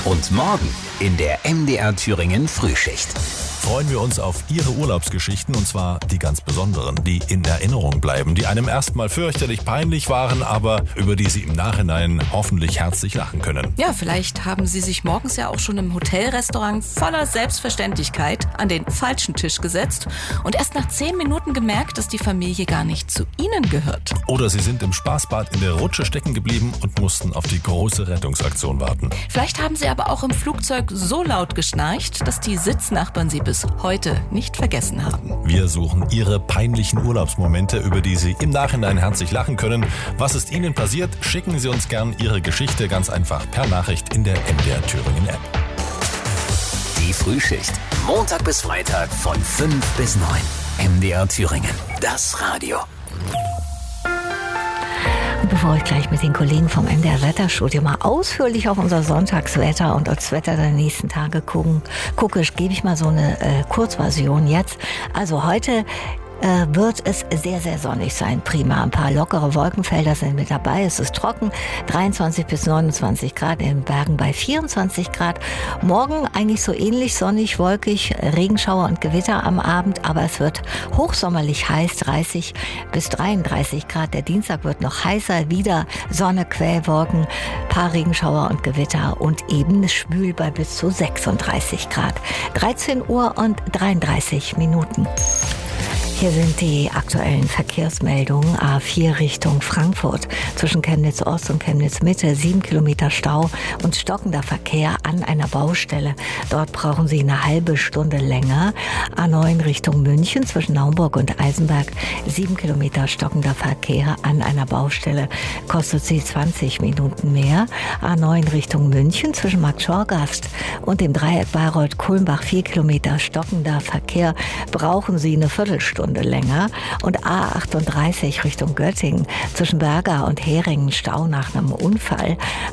Und morgen in der MDR Thüringen Frühschicht freuen wir uns auf Ihre Urlaubsgeschichten, und zwar die ganz besonderen, die in Erinnerung bleiben, die einem erstmal fürchterlich peinlich waren, aber über die Sie im Nachhinein hoffentlich herzlich lachen können. Ja, vielleicht haben Sie sich morgens ja auch schon im Hotelrestaurant voller Selbstverständlichkeit an den falschen Tisch gesetzt und erst nach 10 Minuten gemerkt, dass die Familie gar nicht zu Ihnen gehört. Oder Sie sind im Spaßbad in der Rutsche stecken geblieben und mussten auf die große Rettungsaktion warten. Vielleicht haben Sie aber auch im Flugzeug so laut geschnarcht, dass die Sitznachbarn Sie bis heute nicht vergessen haben. Wir suchen Ihre peinlichen Urlaubsmomente, über die Sie im Nachhinein herzlich lachen können. Was ist Ihnen passiert? Schicken Sie uns gern Ihre Geschichte ganz einfach per Nachricht in der MDR Thüringen App. Die Frühschicht, Montag bis Freitag von 5 bis 9. MDR Thüringen, das Radio. Bevor ich gleich mit den Kollegen vom MDR Wetterstudio mal ausführlich auf unser Sonntagswetter und das Wetter der nächsten Tage gucke, gebe ich mal so eine Kurzversion jetzt. Also heute wird es sehr, sehr sonnig sein. Prima. Ein paar lockere Wolkenfelder sind mit dabei. Es ist trocken. 23 bis 29 Grad, in den Bergen bei 24 Grad. Morgen eigentlich so ähnlich sonnig, wolkig, Regenschauer und Gewitter am Abend, aber es wird hochsommerlich heiß, 30 bis 33 Grad. Der Dienstag wird noch heißer, wieder Sonne, Quellwolken, paar Regenschauer und Gewitter und eben schwül bei bis zu 36 Grad. 13 Uhr und 33 Minuten. Hier sind die aktuellen Verkehrsmeldungen. A4 Richtung Frankfurt. Zwischen Chemnitz Ost und Chemnitz Mitte 7 Kilometer Stau und stockender Verkehr an einer Baustelle. Dort brauchen Sie eine halbe Stunde länger. A9 Richtung München zwischen Naumburg und Eisenberg 7 Kilometer stockender Verkehr an einer Baustelle. Kostet Sie 20 Minuten mehr. A9 Richtung München zwischen Markt Schorgast und dem Dreieck Bayreuth-Kulmbach 4 Kilometer stockender Verkehr. Brauchen Sie eine Viertelstunde länger. Und A38 Richtung Göttingen zwischen Berga und Heringen Stau nach einem Unfall.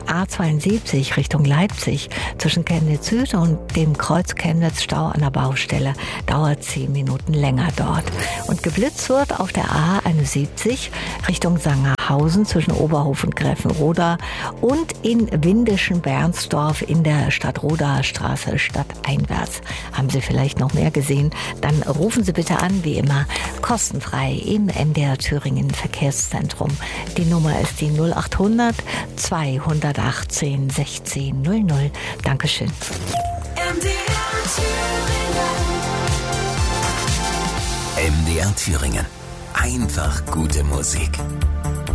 A72 Richtung Leipzig zwischen Chemnitz Süd und dem Kreuz Chemnitz Stau an der Baustelle. Dauert 10 Minuten länger dort. Und geblitzt wird auf der A71 Richtung Sangerhausen zwischen Oberhof und Gräfenroda und in Windischen-Bernsdorf in der Stadtroda-Straße stadteinwärts. Haben Sie vielleicht noch mehr gesehen? Dann rufen Sie bitte an, wie immer, kostenfrei im MDR Thüringen Verkehrszentrum. Die Nummer ist die 0800 218 16 00. Dankeschön. MDR Thüringen. Einfach gute Musik.